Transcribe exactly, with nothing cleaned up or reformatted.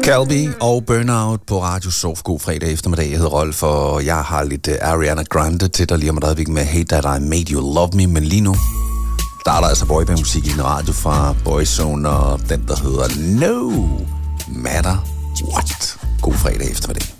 Calbi og Burnout på Radio Soft. God fredag eftermiddag. Jeg hedder Rolf, og jeg har lidt Ariana Grande til dig lige om et øjeblik med Hey That I Made You Love Me. Men lige nu, der er der altså boybandmusik i en radio fra Boyzone, og den der hedder No Matter What. God fredag eftermiddag.